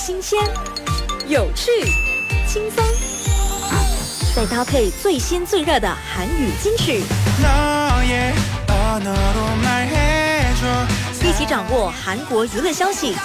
新鲜、有趣、轻松，再搭配最新最热的韩语金曲，一起掌握韩国娱乐消息，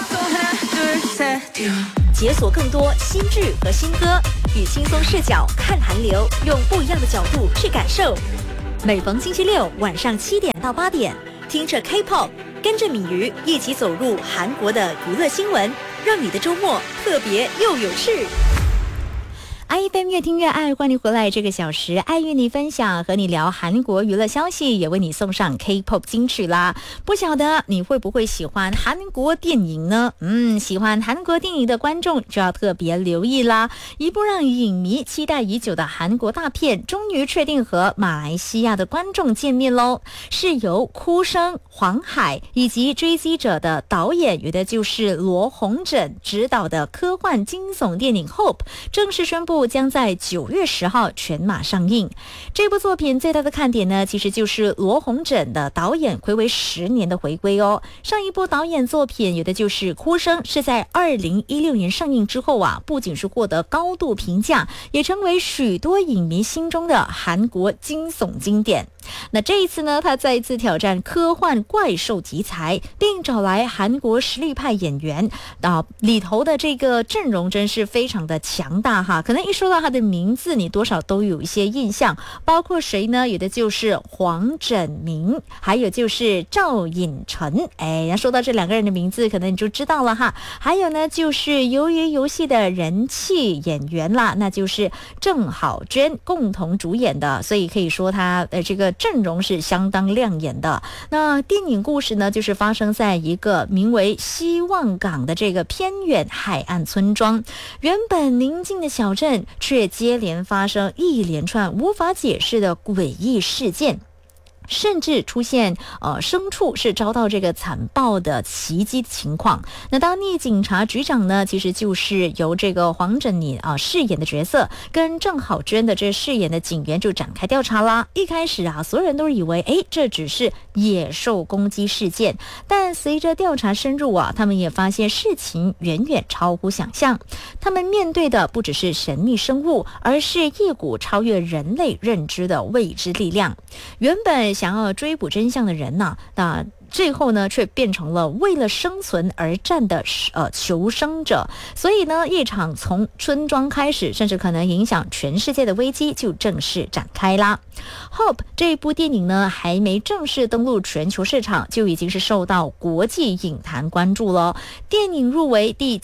解锁更多新剧和新歌，以轻松视角看韩流，用不一样的角度去感受。每逢星期六晚上7点到8点，听着 K-pop， 跟着敏瑜一起走入韩国的娱乐新闻，让你的周末特别又有趣。IFM 越听越爱，欢迎回来。这个小时爱与你分享，和你聊韩国娱乐消息，也为你送上 K-pop 金曲啦。不晓得你会不会喜欢韩国电影呢？喜欢韩国电影的观众就要特别留意啦。一部让影迷期待已久的韩国大片，终于确定和马来西亚的观众见面喽。是由哭声、黄海以及追击者的导演，也的就是罗洪整执导的科幻惊悚电影 Hope 正式宣布将在9月10号全马上映。这部作品最大的看点呢，其实就是罗洪整的导演睽违10年的回归哦。上一部导演作品有的就是哭声，是在2016年上映之后啊，不仅是获得高度评价，也成为许多影迷心中的韩国惊悚经典。那这一次呢，他再一次挑战科幻怪兽题材，并找来韩国实力派演员里头的这个阵容真是非常的强大哈。可能一说到他的名字，你多少都有一些印象，包括谁呢？有的就是黄整明，还有就是赵寅成。那说到这两个人的名字，可能你就知道了哈。还有呢，就是鱿鱼游戏的人气演员啦，那就是郑好娟共同主演的，所以可以说他的这个阵容是相当亮眼的。那电影故事呢，就是发生在一个名为希望港的这个偏远海岸村庄，原本宁静的小镇却接连发生一连串无法解释的诡异事件，甚至出现牲畜是遭到这个惨暴的袭击情况。那当地警察局长呢，其实就是由这个黄整明饰演的角色跟郑好娟的这饰演的警员就展开调查啦。一开始所有人都以为这只是野兽攻击事件，但随着调查深入他们也发现事情远远超乎想象。他们面对的不只是神秘生物，而是一股超越人类认知的未知力量。原本想要追捕真相的人那最后呢，却变成了为了生存而战的求生者。所以呢，一场从村庄开始，甚至可能影响全世界的危机就正式展开啦。Hope 这部电影呢，还没正式登陆全球市场，就已经是受到国际影坛关注了。电影入围第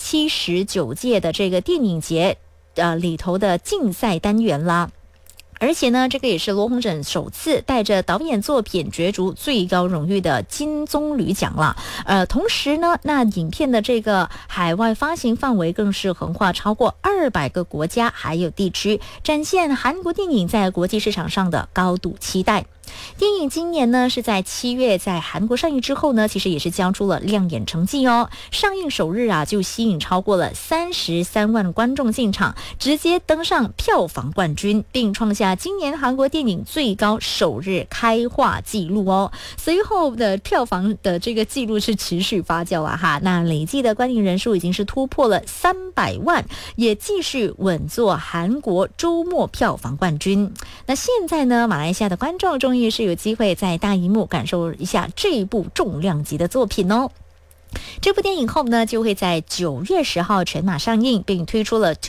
79届的这个电影节里头的竞赛单元啦。而且呢，这个也是罗洪整首次带着导演作品角逐最高荣誉的金棕榈奖了。同时呢，那影片的这个海外发行范围更是横跨超过200个国家还有地区，展现韩国电影在国际市场上的高度期待。电影今年呢是在7月在韩国上映之后呢，其实也是交出了亮眼成绩哦。上映首日就吸引超过了33万观众进场，直接登上票房冠军，并创下今年韩国电影最高首日开画纪录哦。随后的票房的这个纪录是持续发酵哈，那累计的观影人数已经是突破了300万，也继续稳坐韩国周末票房冠军。那现在呢，马来西亚的观众终于是有机会在大荧幕感受一下这一部重量级的作品哦。这部电影后呢，就会在9月10号全马上映，并推出了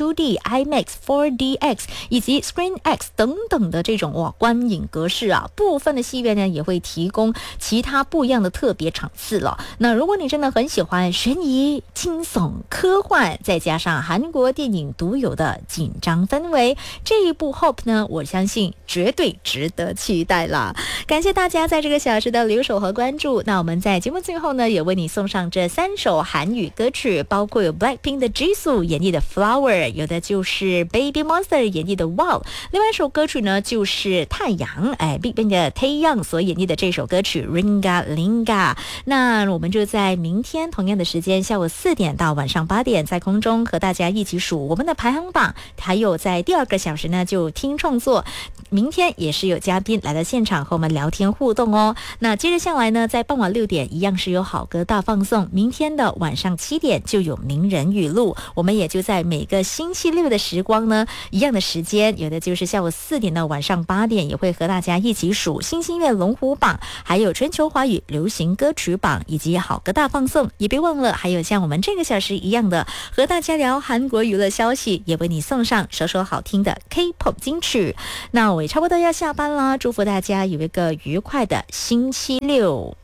2D、IMAX、4DX 以及 ScreenX 等等的这种观影格式部分的戏院呢也会提供其他不一样的特别场次了。那如果你真的很喜欢悬疑、惊悚、科幻，再加上韩国电影独有的紧张氛围，这一部 Hope 呢，我相信绝对值得期待啦。感谢大家在这个小时的留守和关注。那我们在节目最后呢，也为你送上这3首韩语歌曲，包括有 Blackpink 的 Jisoo 演绎的 Flower， 有的就是 Baby Monster 演绎的 Wow， 另外一首歌曲呢就是太阳BigBang 的 Taeyang 所演绎的这首歌曲 Ringa Linga。 那我们就在明天同样的时间，下午4点到晚上8点，在空中和大家一起数我们的排行榜，还有在第2个小时呢就听创作。明天也是有嘉宾来到现场和我们聊天互动哦。那接着下来呢，在傍晚6点一样是有好歌大放送。 送明天的晚上7点就有名人语录，我们也就在每个星期六的时光呢，一样的时间，有的就是下午4点到晚上8点，也会和大家一起数新星乐龙虎榜，还有全球华语流行歌曲榜，以及好歌大放送。也别忘了，还有像我们这个小时一样的和大家聊韩国娱乐消息，也为你送上首首好听的 K-pop 金曲。那我也差不多要下班了，祝福大家有一个愉快的星期六。